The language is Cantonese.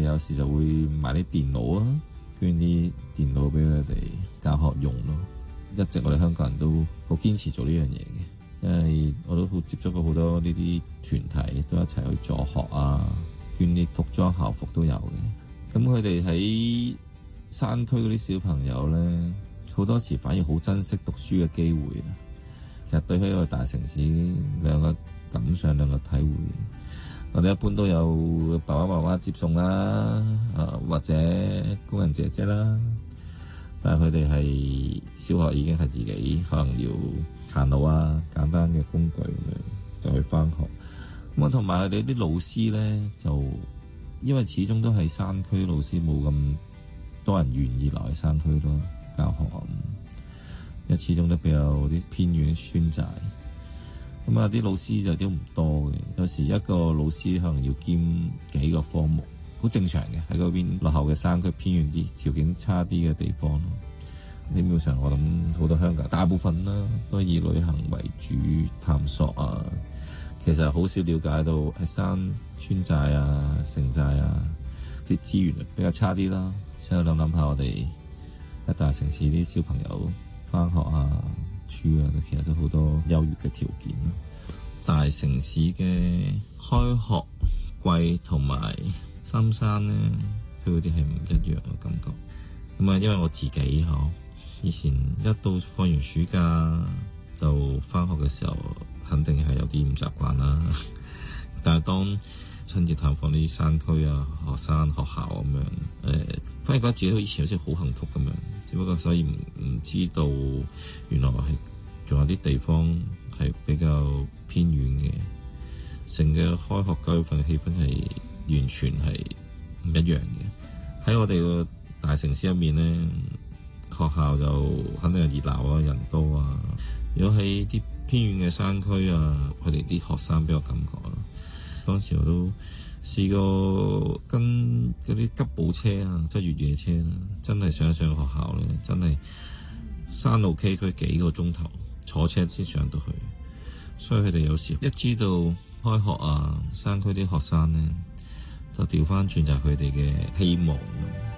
哋有時就會買啲電腦啊，捐啲電腦俾佢哋教學用咯。一直我哋香港人都好堅持做呢樣嘢嘅，因為我都好接觸過好多呢啲團體，都一齊去助學啊，捐啲服裝校服都有嘅。咁佢哋喺山區嗰啲小朋友咧，好多時反而好珍惜讀書嘅機會啊。其實對喺一個大城市兩個感想兩個體會，我哋一般都有爸爸媽媽接送啦，或者工人姐姐啦。但係佢哋係小學已經係自己可能要行路啊，簡單嘅工具咁樣就去返學。咁啊，同埋佢哋啲老師咧，就因為始終都係山區，老師冇咁多人願意留喺山區咯教學。因為始終都比較啲偏遠村寨。咁啊，啲老師就都唔多嘅，有時一個老師可能要兼幾個科目。好正常嘅，喺嗰邊落後嘅山區偏遠啲條件差啲嘅地方咯。基本上我諗好多香港大部分啦，都以旅行為主探索啊。其實好少了解到喺山村寨啊、城寨啊啲資源比較差啲啦。所以諗下我哋喺大城市啲小朋友返學啊、書啊，其實都好多優越嘅條件咯。大城市嘅開學季同埋深山咧，佢嗰啲係唔一樣嘅感覺。咁啊，因為我自己以前一到放完暑假就返學嘅時候，肯定係有啲唔習慣啦。但係當親自探訪啲山區啊、學生學校咁樣，反而覺得自己以前好似好幸福咁樣。只不過所以唔知道原來係仲有啲地方係比較偏遠嘅，成個開學9月份嘅氣氛係完全係唔一樣嘅。喺我哋個大城市入面咧，學校就肯定係熱鬧啊，人多啊。如果喺啲偏遠嘅山區啊，佢哋啲學生比較感覺啊。當時我都試過跟嗰啲吉普車啊，即係越野車啦，真係上學校咧，真係山路崎嶇幾個鐘頭坐車先上到去。所以佢哋有時一知道開學啊，山區啲學生咧，就調翻轉就係佢哋嘅希望。